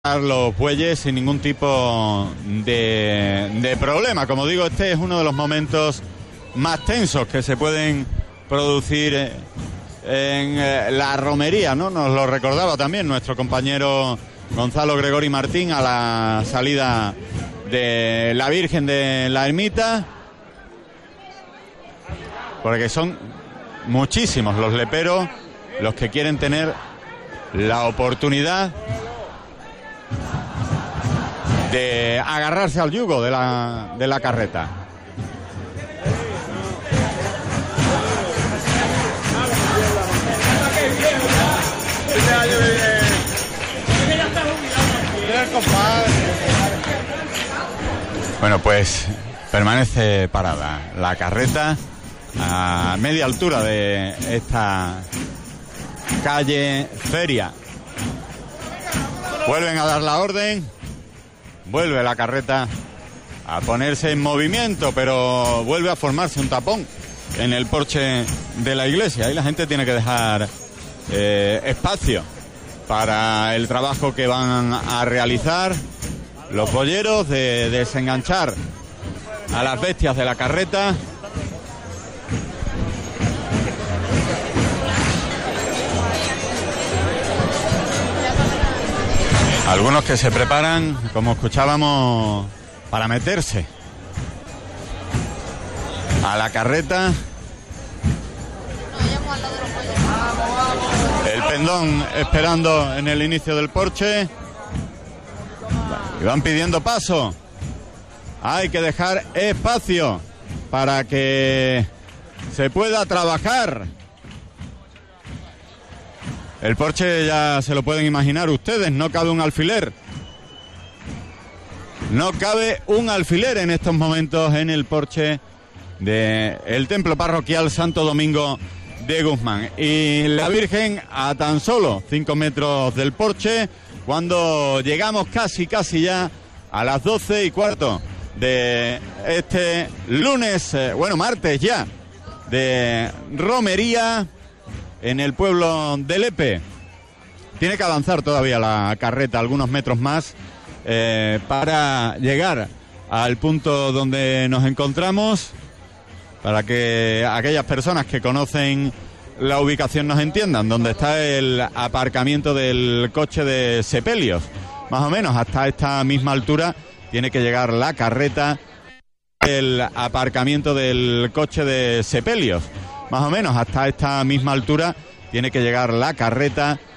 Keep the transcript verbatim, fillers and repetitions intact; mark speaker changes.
Speaker 1: los bueyes sin ningún tipo de, de problema. Como digo, este es uno de los momentos más tensos que se pueden producir en la romería, ¿no? Nos lo recordaba también nuestro compañero Gonzalo Gregori Martín a la salida de la Virgen de la Ermita, porque son muchísimos los leperos los que quieren tener la oportunidad de agarrarse al yugo de la, de la carreta. Bueno, pues permanece parada la carreta a media altura de esta calle Feria. Vuelven a dar la orden. Vuelve la carreta a ponerse en movimiento, pero vuelve a formarse un tapón en el porche de la iglesia. Ahí la gente tiene que dejar eh, espacio para el trabajo que van a realizar los boyeros de desenganchar a las bestias de la carreta. Algunos que se preparan, como escuchábamos, para meterse a la carreta. El pendón esperando en el inicio del porche. Y van pidiendo paso. Hay que dejar espacio para que se pueda trabajar. El porche ya se lo pueden imaginar ustedes, no cabe un alfiler. No cabe un alfiler en estos momentos en el porche del templo parroquial Santo Domingo de Guzmán. Y la Virgen a tan solo cinco metros del porche, cuando llegamos casi, casi ya a las doce y cuarto de este lunes, eh, bueno, martes ya, de romería en el pueblo de Lepe. Tiene que avanzar todavía la carreta algunos metros más eh, para llegar al punto donde nos encontramos, para que aquellas personas que conocen la ubicación nos entiendan, donde está el aparcamiento del coche de sepelios. Más o menos hasta esta misma altura tiene que llegar la carreta, el aparcamiento del coche de sepelios. Más o menos hasta esta misma altura tiene que llegar la carreta